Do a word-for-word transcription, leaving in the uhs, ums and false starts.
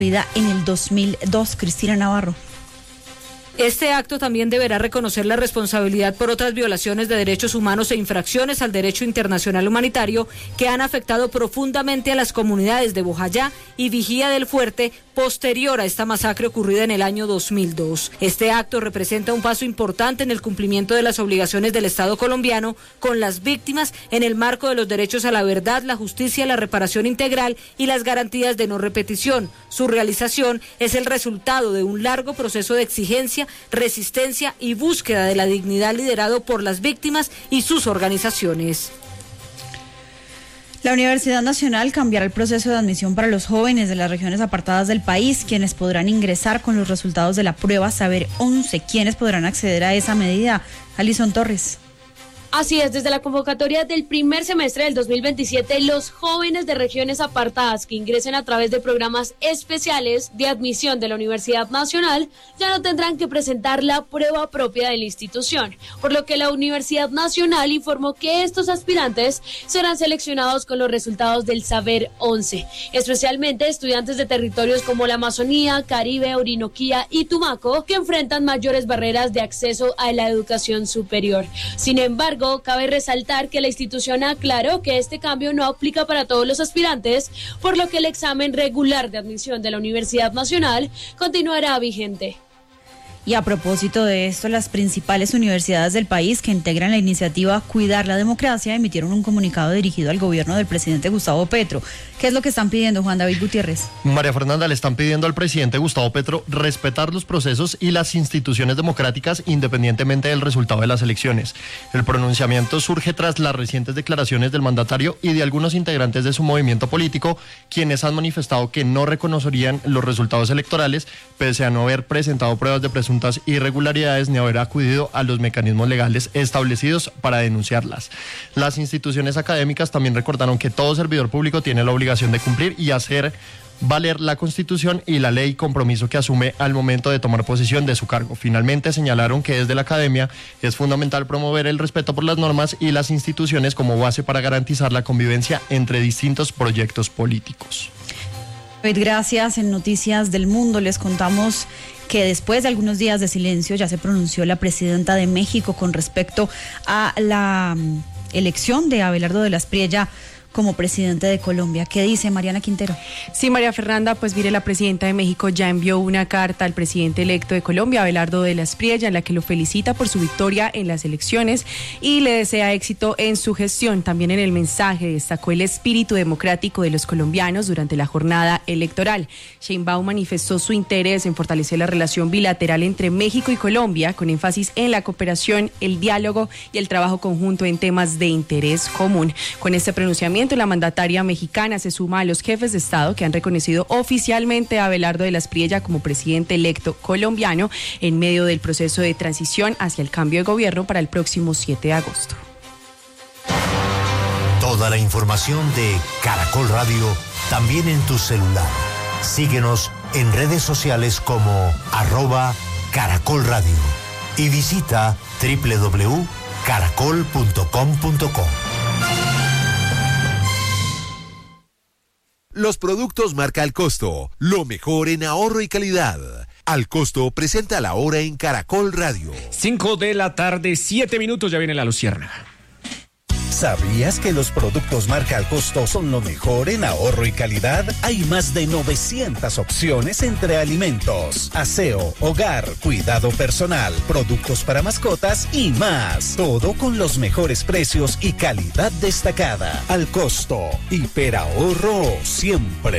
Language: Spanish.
vida en el dos mil dos. Cristina Navarro. Este acto también deberá reconocer la responsabilidad por otras violaciones de derechos humanos e infracciones al derecho internacional humanitario que han afectado profundamente a las comunidades de Bojayá y Vigía del Fuerte posterior a esta masacre ocurrida en el año dos mil dos. Este acto representa un paso importante en el cumplimiento de las obligaciones del Estado colombiano con las víctimas en el marco de los derechos a la verdad, la justicia, la reparación integral y las garantías de no repetición. Su realización es el resultado de un largo proceso de exigencia, resistencia y búsqueda de la dignidad liderado por las víctimas y sus organizaciones. La Universidad Nacional cambiará el proceso de admisión para los jóvenes de las regiones apartadas del país, quienes podrán ingresar con los resultados de la prueba Saber once. ¿Quiénes podrán acceder a esa medida? Alison Torres. Así es, desde la convocatoria del primer semestre del dos mil veintisiete, los jóvenes de regiones apartadas que ingresen a través de programas especiales de admisión de la Universidad Nacional ya no tendrán que presentar la prueba propia de la institución, por lo que la Universidad Nacional informó que estos aspirantes serán seleccionados con los resultados del Saber once, especialmente estudiantes de territorios como la Amazonía, Caribe, Orinoquía y Tumaco, que enfrentan mayores barreras de acceso a la educación superior. Sin embargo, cabe resaltar que la institución aclaró que este cambio no aplica para todos los aspirantes, por lo que el examen regular de admisión de la Universidad Nacional continuará vigente. Y a propósito de esto, las principales universidades del país que integran la iniciativa Cuidar la Democracia emitieron un comunicado dirigido al gobierno del presidente Gustavo Petro. ¿Qué es lo que están pidiendo, Juan David Gutiérrez? María Fernanda, le están pidiendo al presidente Gustavo Petro respetar los procesos y las instituciones democráticas independientemente del resultado de las elecciones. El pronunciamiento surge tras las recientes declaraciones del mandatario y de algunos integrantes de su movimiento político, quienes han manifestado que no reconocerían los resultados electorales pese a no haber presentado pruebas de presunción irregularidades ni haber acudido a los mecanismos legales establecidos para denunciarlas. Las instituciones académicas también recordaron que todo servidor público tiene la obligación de cumplir y hacer valer la Constitución y la ley, compromiso que asume al momento de tomar posesión de su cargo. Finalmente señalaron que desde la academia es fundamental promover el respeto por las normas y las instituciones como base para garantizar la convivencia entre distintos proyectos políticos. Gracias. En Noticias del Mundo les contamos que después de algunos días de silencio ya se pronunció la presidenta de México con respecto a la elección de Abelardo de la Espriella como presidente de Colombia. ¿Qué dice Mariana Quintero? Sí, María Fernanda, pues mire, la presidenta de México ya envió una carta al presidente electo de Colombia, Abelardo de la Espriella, en la que lo felicita por su victoria en las elecciones y le desea éxito en su gestión. También en el mensaje destacó el espíritu democrático de los colombianos durante la jornada electoral. Sheinbaum manifestó su interés en fortalecer la relación bilateral entre México y Colombia, con énfasis en la cooperación, el diálogo y el trabajo conjunto en temas de interés común. Con este pronunciamiento, la mandataria mexicana se suma a los jefes de Estado que han reconocido oficialmente a Abelardo de la Espriella como presidente electo colombiano en medio del proceso de transición hacia el cambio de gobierno para el próximo siete de agosto. Toda la información de Caracol Radio también en tu celular. Síguenos en redes sociales como arroba Caracol Radio y visita doble u doble u doble u punto caracol punto com punto co. Los productos marca Al Costo, lo mejor en ahorro y calidad. Al Costo presenta la hora en Caracol Radio. Cinco de la tarde, siete minutos, ya viene la luciérnaga. ¿Sabías que los productos marca Al Costo son lo mejor en ahorro y calidad? Hay más de novecientas opciones entre alimentos, aseo, hogar, cuidado personal, productos para mascotas y más. Todo con los mejores precios y calidad destacada. Al Costo, hiperahorro siempre.